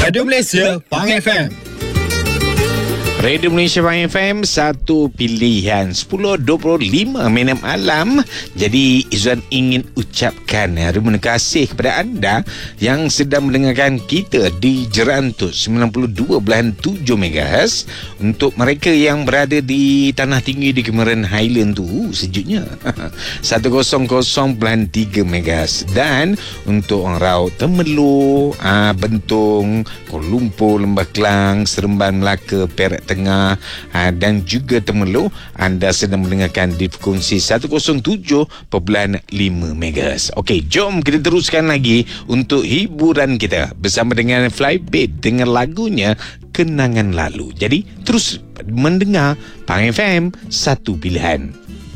Radio Malaysia Pang FM. Radio Malaysia Pang FM, satu pilihan 10.25 minit malam. Jadi Izzuan ingin ucapkan terima kasih kepada anda yang sedang mendengarkan kita di Jerantut 92.7 MHz. Untuk mereka yang berada di Tanah Tinggi di Cameron Highland tu sejuknya 100.3 MHz. Dan untuk orang Raut Temerloh, Bentong, Kuala Lumpur, Lembah Kelang, Seremban, Melaka, Perak Tengah dan juga Temerloh, anda sedang mendengarkan di frekuensi 107.5 MHz. Okey, jom kita teruskan lagi untuk hiburan kita bersama dengan Flybit dengan lagunya Kenangan Lalu. Jadi terus mendengar Pang FM, satu pilihan.